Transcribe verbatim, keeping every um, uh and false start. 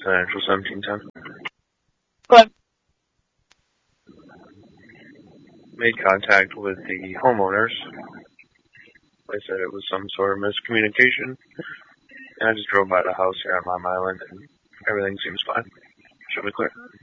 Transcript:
Residential seventeen ten. But Made contact with the homeowners. They said it was some sort of miscommunication. And I just drove by the house here on Long Island, and everything seems fine. Should be clear.